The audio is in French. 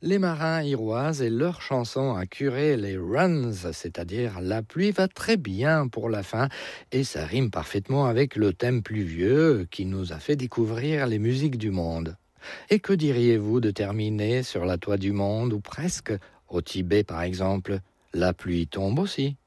Les marins iroisent et leur chanson a curé les runs, c'est-à-dire la pluie va très bien pour la fin, et ça rime parfaitement avec le thème pluvieux qui nous a fait découvrir les musiques du monde. Et que diriez-vous de terminer sur la toit du monde ou presque, au Tibet par exemple? La pluie tombe aussi.